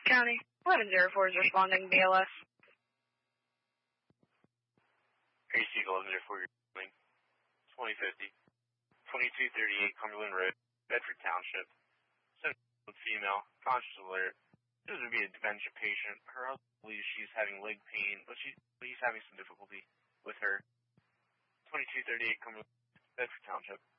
County, 1104 is responding BLS. AC 1104, you're calling 2050, 2238 Cumberland Road, Bedford Township. Female, conscious alert. This would be a dementia patient. Her husband believes she's having leg pain, but he's having some difficulty with her. 2238 Cumberland, Bedford Township.